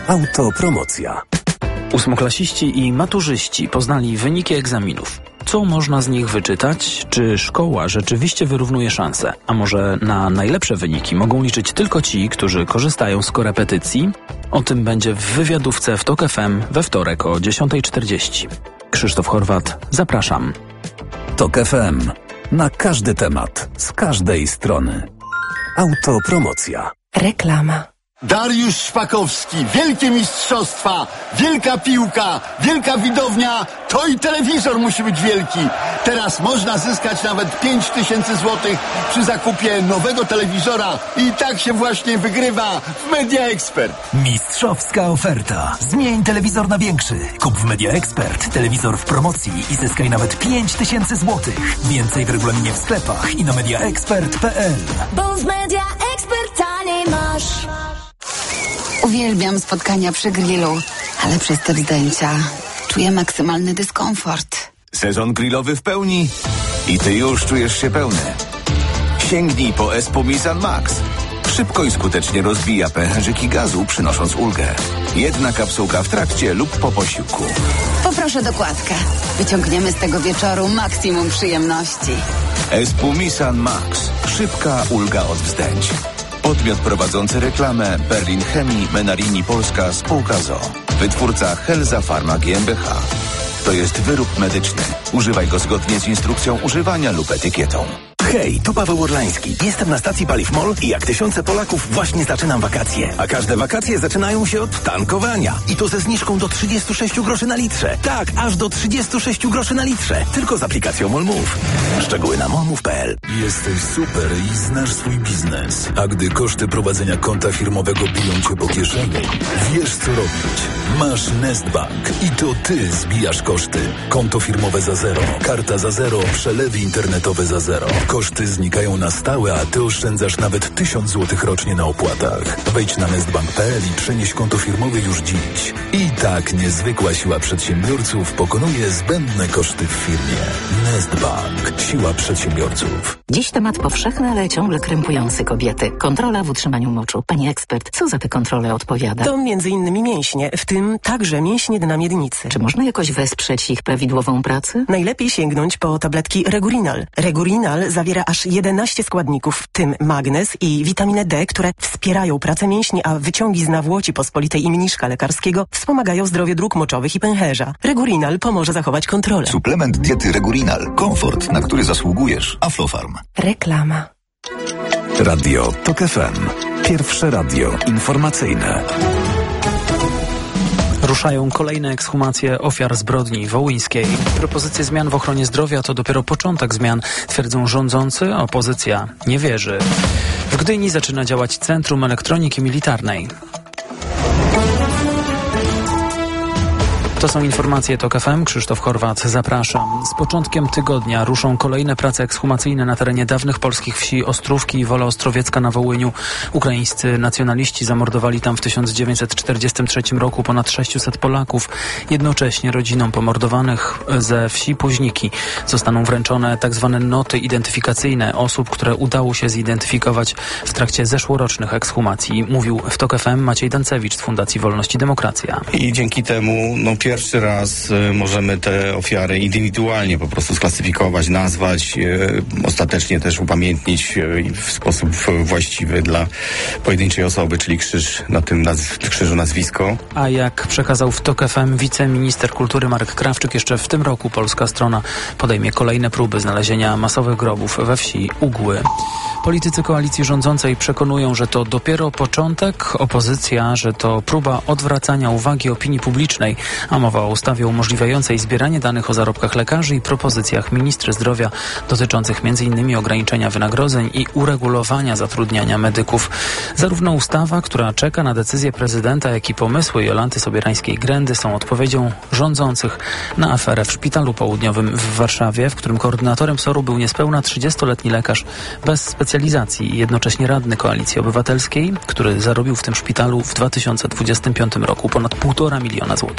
Autopromocja. Ósmoklasiści i maturzyści poznali wyniki egzaminów. Co można z nich wyczytać? Czy szkoła rzeczywiście wyrównuje szanse? A może na najlepsze wyniki mogą liczyć tylko ci, którzy korzystają z korepetycji? O tym będzie w wywiadówce w TOK FM we wtorek o 10:40. Krzysztof Horwat, zapraszam. TOK FM. Na każdy temat, z każdej strony. Autopromocja. Reklama. Dariusz Szpakowski, wielkie mistrzostwa, wielka piłka, wielka widownia, to i telewizor musi być wielki. Teraz można zyskać nawet 5000 złotych przy zakupie nowego telewizora i tak się właśnie wygrywa w Media Expert. Mistrzowska oferta. Zmień telewizor na większy. Kup w Media Expert telewizor w promocji i zyskaj nawet 5000 złotych. Więcej w regulaminie w sklepach i na mediaexpert.pl. Bo w Media Expert taniej masz. Uwielbiam spotkania przy grillu, ale przez te zdjęcia czuję maksymalny dyskomfort. Sezon grillowy w pełni i ty już czujesz się pełny. Sięgnij po Espumisan Max. Szybko i skutecznie rozbija pęcherzyki gazu, przynosząc ulgę. Jedna kapsułka w trakcie lub po posiłku. Poproszę dokładkę. Wyciągniemy z tego wieczoru maksimum przyjemności. Espumisan Max. Szybka ulga od wzdęć. Podmiot prowadzący reklamę Berlin Chemii Menarini Polska Spółka ZOO. Wytwórca Helza Pharma GmbH. To jest wyrób medyczny. Używaj go zgodnie z instrukcją używania lub etykietą. Hej, tu Paweł Orlański. Jestem na stacji Paliw MOL i jak tysiące Polaków właśnie zaczynam wakacje. A każde wakacje zaczynają się od tankowania. I to ze zniżką do 36 groszy na litrze. Tak, aż do 36 groszy na litrze. Tylko z aplikacją MOL Move. Szczegóły na molmove.pl. Jesteś super i znasz swój biznes. A gdy koszty prowadzenia konta firmowego biją cię po kieszeni, wiesz co robić. Masz Nestbank i to ty zbijasz koszty. Konto firmowe za zero, karta za zero, przelewy internetowe za zero. Koszty znikają na stałe, a ty oszczędzasz nawet 1000 zł rocznie na opłatach. Wejdź na nestbank.pl i przenieś konto firmowe już dziś. I tak niezwykła siła przedsiębiorców pokonuje zbędne koszty w firmie. Nestbank. Siła przedsiębiorców. Dziś temat powszechny, ale ciągle krępujący kobiety. Kontrola w utrzymaniu moczu. Pani ekspert, co za tę kontrolę odpowiada? To m.in. mięśnie, w tym także mięśnie dna miednicy. Czy można jakoś wesprzeć ich prawidłową pracę? Najlepiej sięgnąć po tabletki Regurinal. Regurinal zawiera aż 11 składników, w tym magnez i witaminę D, które wspierają pracę mięśni, a wyciągi z nawłoci pospolitej i mniszka lekarskiego wspomagają zdrowie dróg moczowych i pęcherza. Regurinal pomoże zachować kontrolę. Suplement diety Regurinal. Komfort, na który zasługujesz. Aflofarm. Reklama. Radio TOK FM. Pierwsze radio informacyjne. Ruszają kolejne ekshumacje ofiar zbrodni wołyńskiej. Propozycje zmian w ochronie zdrowia to dopiero początek zmian, twierdzą rządzący, opozycja nie wierzy. W Gdyni zaczyna działać Centrum Elektroniki Militarnej. To są informacje TOK FM. Krzysztof Horwat, zapraszam. Z początkiem tygodnia ruszą kolejne prace ekshumacyjne na terenie dawnych polskich wsi Ostrówki i Wola Ostrowiecka na Wołyniu. Ukraińscy nacjonaliści zamordowali tam w 1943 roku ponad 600 Polaków. Jednocześnie rodzinom pomordowanych ze wsi Późniki zostaną wręczone tzw. noty identyfikacyjne osób, które udało się zidentyfikować w trakcie zeszłorocznych ekshumacji. Mówił w TOK FM Maciej Dancewicz z Fundacji Wolność i Demokracja. I dzięki temu pierwszy raz możemy te ofiary indywidualnie po prostu sklasyfikować, nazwać, ostatecznie też upamiętnić w sposób właściwy dla pojedynczej osoby, czyli krzyż, na tym krzyżu nazwisko. A jak przekazał w TOK FM wiceminister kultury Marek Krawczyk, jeszcze w tym roku polska strona podejmie kolejne próby znalezienia masowych grobów we wsi Ugły. Politycy koalicji rządzącej przekonują, że to dopiero początek, opozycja, że to próba odwracania uwagi opinii publicznej, a mowa o ustawie umożliwiającej zbieranie danych o zarobkach lekarzy i propozycjach ministra zdrowia dotyczących m.in. ograniczenia wynagrodzeń i uregulowania zatrudniania medyków. Zarówno ustawa, która czeka na decyzję prezydenta, jak i pomysły Jolanty Sobierańskiej-Grędy są odpowiedzią rządzących na aferę w Szpitalu Południowym w Warszawie, w którym koordynatorem SOR-u był niespełna 30-letni lekarz bez specjalizacji i jednocześnie radny Koalicji Obywatelskiej, który zarobił w tym szpitalu w 2025 roku ponad 1,5 miliona złotych.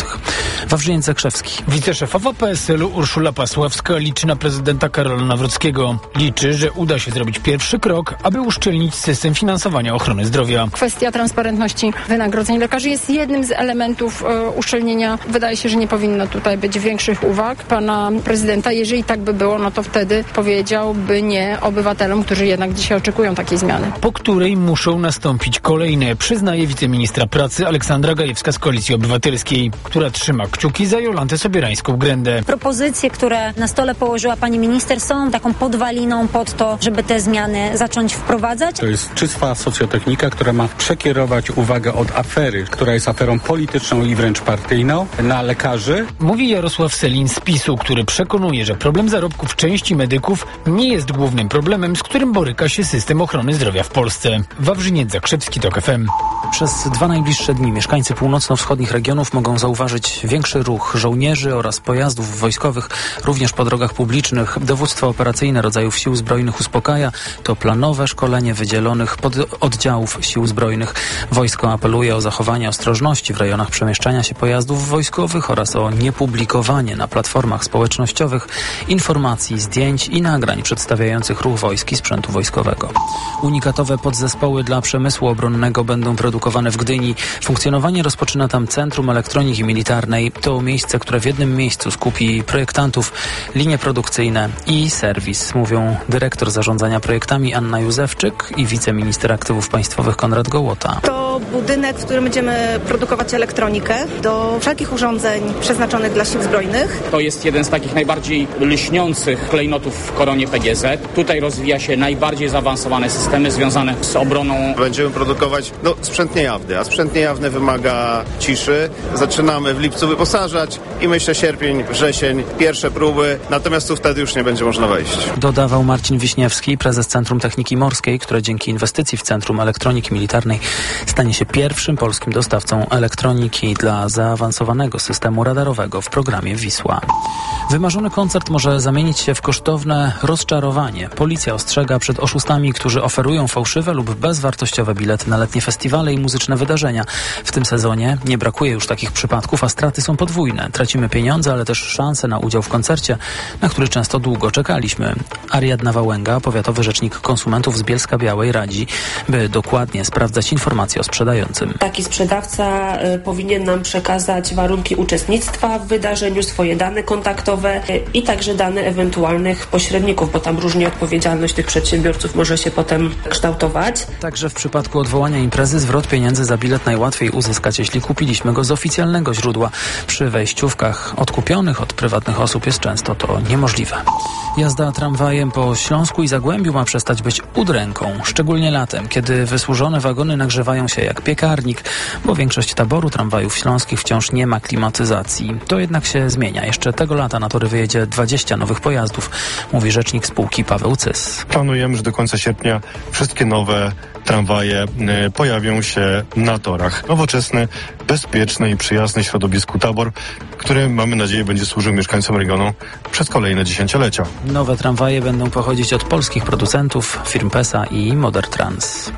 Wawrzyniec Zakrzewski. Wiceszefowa PSL-u Urszula Pasławska liczy na prezydenta Karola Nawrockiego. Liczy, że uda się zrobić pierwszy krok, aby uszczelnić system finansowania ochrony zdrowia. Kwestia transparentności wynagrodzeń lekarzy jest jednym z elementów uszczelnienia. Wydaje się, że nie powinno tutaj być większych uwag pana prezydenta. Jeżeli tak by było, no to wtedy powiedziałby nie obywatelom, którzy jednak dzisiaj oczekują takiej zmiany. Po której muszą nastąpić kolejne, przyznaje wiceministra pracy Aleksandra Gajewska z Koalicji Obywatelskiej, która trzyma kciuki za Jolantę Sobierajską-Grędę. Propozycje, które na stole położyła pani minister, są taką podwaliną pod to, żeby te zmiany zacząć wprowadzać. To jest czysta socjotechnika, która ma przekierować uwagę od afery, która jest aferą polityczną i wręcz partyjną, na lekarzy. Mówi Jarosław Sellin z PiS-u, który przekonuje, że problem zarobków części medyków nie jest głównym problemem, z którym boryka się system ochrony zdrowia w Polsce. Wawrzyniec Zakrzewski, TOK FM. Przez 2 najbliższe dni mieszkańcy północno-wschodnich regionów mogą zauważyć większy ruch żołnierzy oraz pojazdów wojskowych, również po drogach publicznych. Dowództwo operacyjne rodzajów Sił Zbrojnych uspokaja. To planowe szkolenie wydzielonych oddziałów Sił Zbrojnych. Wojsko apeluje o zachowanie ostrożności w rejonach przemieszczania się pojazdów wojskowych oraz o niepublikowanie na platformach społecznościowych informacji, zdjęć i nagrań przedstawiających ruch wojsk i sprzętu wojskowego. Unikatowe podzespoły dla przemysłu obronnego będą produkowane w Gdyni. Funkcjonowanie rozpoczyna tam Centrum Elektroniki Militarnej. To miejsce, które w jednym miejscu skupi projektantów, linie produkcyjne i serwis, mówią dyrektor zarządzania projektami Anna Józefczyk i wiceminister aktywów państwowych Konrad Gołota. To budynek, w którym będziemy produkować elektronikę do wszelkich urządzeń przeznaczonych dla Sił Zbrojnych. To jest jeden z takich najbardziej lśniących klejnotów w koronie PGZ. Tutaj rozwija się najbardziej zaawansowane systemy związane z obroną. Będziemy produkować sprzęt niejawny, a sprzęt niejawny wymaga ciszy. Zaczynamy w lipcu wyposażać i myślę sierpień, wrzesień, pierwsze próby, natomiast tu wtedy już nie będzie można wejść. Dodawał Marcin Wiśniewski, prezes Centrum Techniki Morskiej, które dzięki inwestycji w Centrum Elektroniki Militarnej stanie się pierwszym polskim dostawcą elektroniki dla zaawansowanego systemu radarowego w programie Wisła. Wymarzony koncert może zamienić się w kosztowne rozczarowanie. Policja ostrzega przed oszustami, którzy oferują fałszywe lub bezwartościowe bilety na letnie festiwale i muzyczne wydarzenia. W tym sezonie nie brakuje już takich przypadków, a straty są podwójne. Tracimy pieniądze, ale też szanse na udział w koncercie, na który często długo czekaliśmy. Ariadna Wałęga, powiatowy rzecznik konsumentów z Bielska-Białej, radzi, by dokładnie sprawdzać informacje o sprzedającym. Taki sprzedawca powinien nam przekazać warunki uczestnictwa w wydarzeniu, swoje dane kontaktowe i także dane ewentualnych pośredników, bo tam różnie odpowiedzialność tych przedsiębiorców może się potem kształtować. Także w przypadku odwołania imprezy zwrot pieniędzy za bilet najłatwiej uzyskać, jeśli kupiliśmy go z oficjalnego źródła. Przy wejściówkach odkupionych od prywatnych osób jest często to niemożliwe. Jazda tramwajem po Śląsku i Zagłębiu ma przestać być udręką, szczególnie latem, kiedy wysłużone wagony nagrzewają się jak piekarnik, bo większość taboru tramwajów śląskich wciąż nie ma klimatyzacji. To jednak się zmienia. Jeszcze tego lata na tory wyjedzie 20 nowych pojazdów, mówi rzecznik spółki Paweł Cys. Planujemy, że do końca sierpnia wszystkie nowe tramwaje pojawią się na torach. Nowoczesny, bezpieczny i przyjazny środowisku tabor, który, mamy nadzieję, będzie służył mieszkańcom regionu przez kolejne dziesięciolecia. Nowe tramwaje będą pochodzić od polskich producentów, firm PESA i Modertrans.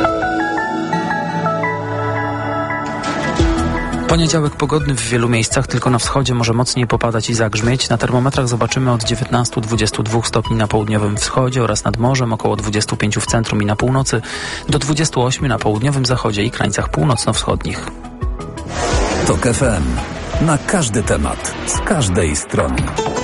Poniedziałek pogodny w wielu miejscach, tylko na wschodzie może mocniej popadać i zagrzmieć. Na termometrach zobaczymy od 19-22 stopni na południowym wschodzie oraz nad morzem, około 25 w centrum i na północy, do 28 na południowym zachodzie i krańcach północno-wschodnich. TOK FM. Na każdy temat, z każdej strony.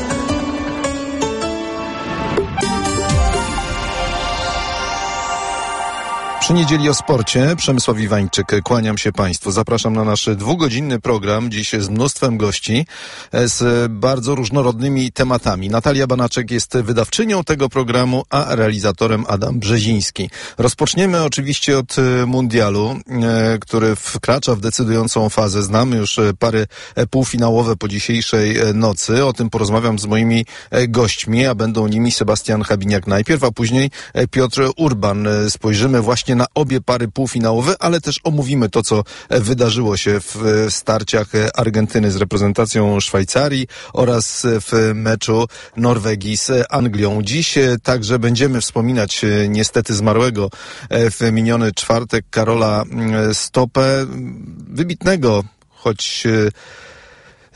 Przy niedzieli o sporcie Przemysław Iwańczyk. Kłaniam się Państwu. Zapraszam na nasz 2-godzinny program. Dziś z mnóstwem gości, z bardzo różnorodnymi tematami. Natalia Banaczek jest wydawczynią tego programu, a realizatorem Adam Brzeziński. Rozpoczniemy oczywiście od mundialu, który wkracza w decydującą fazę. Znamy już pary półfinałowe po dzisiejszej nocy. O tym porozmawiam z moimi gośćmi, a będą nimi Sebastian Habiniak najpierw, a później Piotr Urban. Spojrzymy właśnie na obie pary półfinałowe, ale też omówimy to, co wydarzyło się w starciach Argentyny z reprezentacją Szwajcarii oraz w meczu Norwegii z Anglią. Dziś także będziemy wspominać niestety zmarłego w miniony czwartek Karola Stopę, wybitnego, choć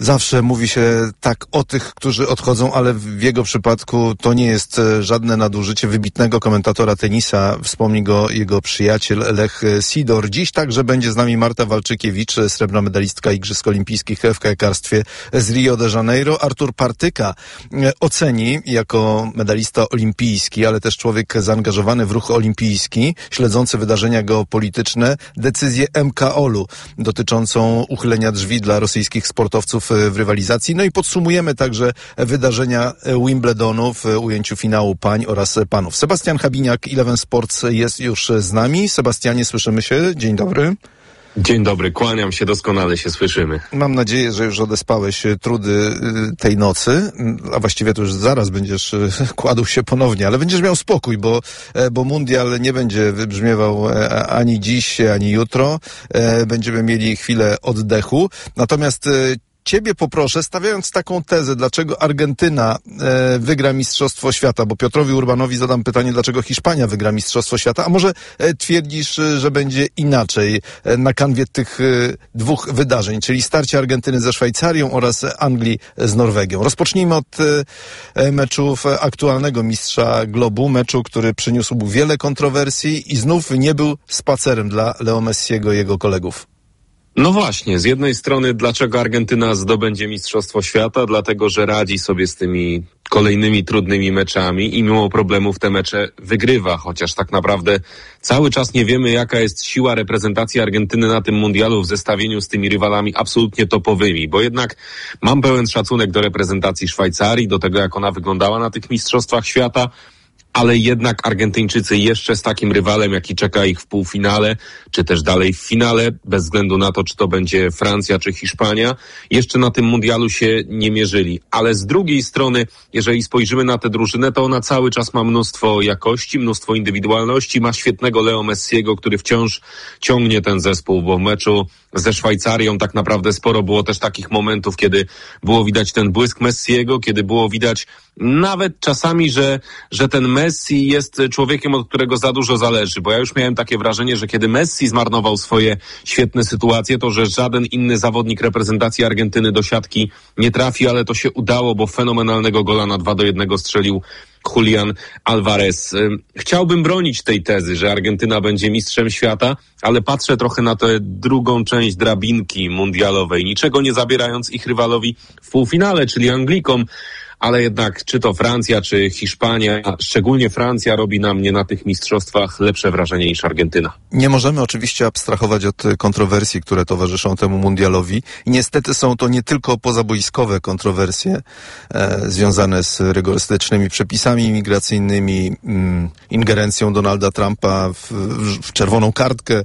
Zawsze mówi się tak o tych, którzy odchodzą, ale w jego przypadku to nie jest żadne nadużycie. Wybitnego komentatora tenisa, wspomni go jego przyjaciel Lech Sidor. Dziś także będzie z nami Marta Walczykiewicz, srebrna medalistka Igrzysk Olimpijskich w kajakarstwie z Rio de Janeiro. Artur Partyka oceni jako medalista olimpijski, ale też człowiek zaangażowany w ruch olimpijski, śledzący wydarzenia geopolityczne, decyzję MKOL-u dotyczącą uchylenia drzwi dla rosyjskich sportowców w rywalizacji. No i podsumujemy także wydarzenia Wimbledonu w ujęciu finału pań oraz panów. Sebastian Habiniak, Eleven Sports jest już z nami. Sebastianie, słyszymy się. Dzień dobry. Dzień dobry, kłaniam się, doskonale się słyszymy. Mam nadzieję, że już odespałeś trudy tej nocy, a właściwie to już zaraz będziesz kładł się ponownie, ale będziesz miał spokój, bo mundial nie będzie wybrzmiewał ani dziś, ani jutro. Będziemy mieli chwilę oddechu. Natomiast Ciebie poproszę, stawiając taką tezę, dlaczego Argentyna wygra Mistrzostwo Świata, bo Piotrowi Urbanowi zadam pytanie, dlaczego Hiszpania wygra Mistrzostwo Świata, a może twierdzisz, że będzie inaczej na kanwie tych dwóch wydarzeń, czyli starcie Argentyny ze Szwajcarią oraz Anglii z Norwegią. Rozpocznijmy od meczów aktualnego mistrza globu, meczu, który przyniósł wiele kontrowersji i znów nie był spacerem dla Leo Messiego i jego kolegów. No właśnie, z jednej strony dlaczego Argentyna zdobędzie Mistrzostwo Świata? Dlatego, że radzi sobie z tymi kolejnymi trudnymi meczami i mimo problemów te mecze wygrywa, chociaż tak naprawdę cały czas nie wiemy, jaka jest siła reprezentacji Argentyny na tym mundialu w zestawieniu z tymi rywalami absolutnie topowymi, bo jednak mam pełen szacunek do reprezentacji Szwajcarii, do tego, jak ona wyglądała na tych Mistrzostwach Świata, ale jednak Argentyńczycy jeszcze z takim rywalem, jaki czeka ich w półfinale, czy też dalej w finale, bez względu na to, czy to będzie Francja, czy Hiszpania, jeszcze na tym mundialu się nie mierzyli. Ale z drugiej strony, jeżeli spojrzymy na tę drużynę, to ona cały czas ma mnóstwo jakości, mnóstwo indywidualności, ma świetnego Leo Messiego, który wciąż ciągnie ten zespół, bo w meczu ze Szwajcarią tak naprawdę sporo było też takich momentów, kiedy było widać ten błysk Messiego, kiedy było widać nawet czasami, że ten Messi jest człowiekiem, od którego za dużo zależy, bo ja już miałem takie wrażenie, że kiedy Messi zmarnował swoje świetne sytuacje, to że żaden inny zawodnik reprezentacji Argentyny do siatki nie trafi, ale to się udało, bo fenomenalnego gola na 2-1 strzelił Julian Alvarez. Chciałbym bronić tej tezy, że Argentyna będzie mistrzem świata, ale patrzę trochę na tę drugą część drabinki mundialowej, niczego nie zabierając ich rywalowi w półfinale, czyli Anglikom, ale jednak czy to Francja, czy Hiszpania, szczególnie Francja robi na mnie na tych mistrzostwach lepsze wrażenie niż Argentyna. Nie możemy oczywiście abstrahować od kontrowersji, które towarzyszą temu mundialowi. I niestety są to nie tylko pozaboiskowe kontrowersje związane z rygorystycznymi przepisami imigracyjnymi, ingerencją Donalda Trumpa w czerwoną kartkę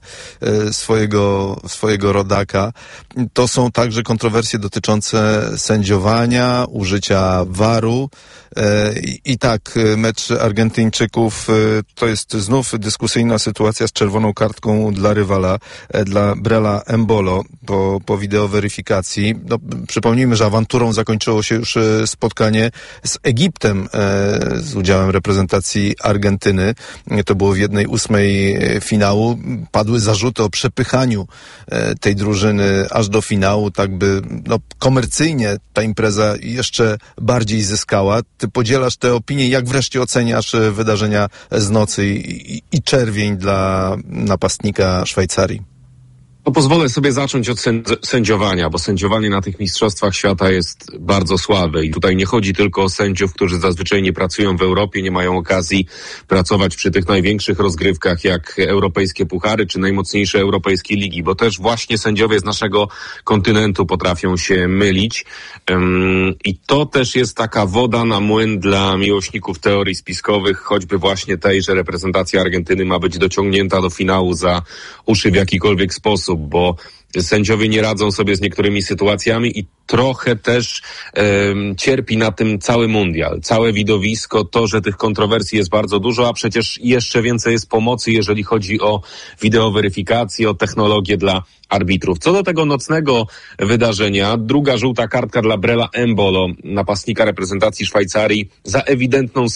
swojego rodaka. To są także kontrowersje dotyczące sędziowania, użycia VAR-u. I tak, mecz Argentyńczyków to jest znów dyskusyjna sytuacja z czerwoną kartką dla rywala, dla Brela Embolo po wideoweryfikacji. No, przypomnijmy, że awanturą zakończyło się już spotkanie z Egiptem z udziałem reprezentacji Argentyny. To było w 1/8 finału. Padły zarzuty o przepychaniu tej drużyny aż do finału, tak by komercyjnie ta impreza jeszcze bardziej zyskała. Ty podzielasz te opinie, jak wreszcie oceniasz wydarzenia z nocy i czerwień dla napastnika Szwajcarii? No pozwolę sobie zacząć od sędziowania, bo sędziowanie na tych mistrzostwach świata jest bardzo słabe i tutaj nie chodzi tylko o sędziów, którzy zazwyczaj nie pracują w Europie, nie mają okazji pracować przy tych największych rozgrywkach jak europejskie puchary czy najmocniejsze europejskie ligi, bo też właśnie sędziowie z naszego kontynentu potrafią się mylić i to też jest taka woda na młyn dla miłośników teorii spiskowych, choćby właśnie tej, że reprezentacja Argentyny ma być dociągnięta do finału za uszy w jakikolwiek sposób, bo sędziowie nie radzą sobie z niektórymi sytuacjami i trochę też cierpi na tym cały mundial, całe widowisko, to, że tych kontrowersji jest bardzo dużo, a przecież jeszcze więcej jest pomocy, jeżeli chodzi o wideoweryfikację, o technologię dla arbitrów. Co do tego nocnego wydarzenia, druga żółta kartka dla Brela Embolo, napastnika reprezentacji Szwajcarii, za ewidentną